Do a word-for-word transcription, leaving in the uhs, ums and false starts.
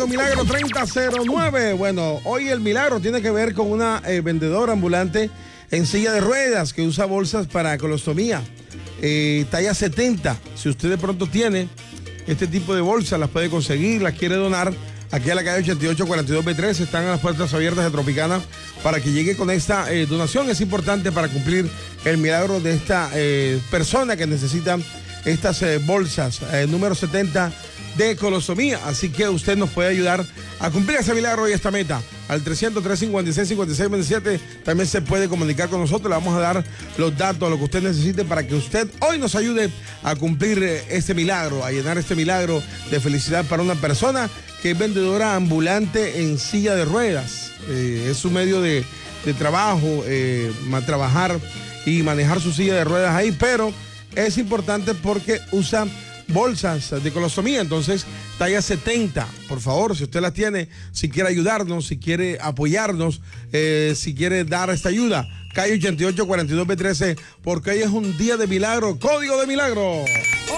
Milagro, Milagro treinta cero nueve. Bueno, hoy el milagro tiene que ver con una eh, vendedora ambulante en silla de ruedas que usa bolsas para colostomía. Eh, talla setenta. Si usted de pronto tiene este tipo de bolsas, las puede conseguir, las quiere donar. Aquí a la calle ochenta y ocho cuarenta y dos B tres están las puertas abiertas de Tropicana para que llegue con esta eh, donación. Es importante para cumplir el milagro de esta eh, persona que necesita estas eh, bolsas, eh, número setenta de colostomía. Así que usted nos puede ayudar a cumplir ese milagro y esta meta. Al trescientos, trescientos cincuenta y seis, cincuenta y seis veintisiete también se puede comunicar con nosotros. Le vamos a dar los datos, lo que usted necesite para que usted hoy nos ayude a cumplir este milagro, a llenar este milagro de felicidad para una persona que es vendedora ambulante en silla de ruedas. Eh, es su medio de, de trabajo, eh, trabajar y manejar su silla de ruedas ahí, pero es importante porque usa bolsas de colostomía, entonces talla setenta. Por favor, si usted las tiene, si quiere ayudarnos, si quiere apoyarnos, eh, si quiere dar esta ayuda, calle ochenta y ocho cuarenta y dos B trece, porque hoy es un día de milagro, código de milagro.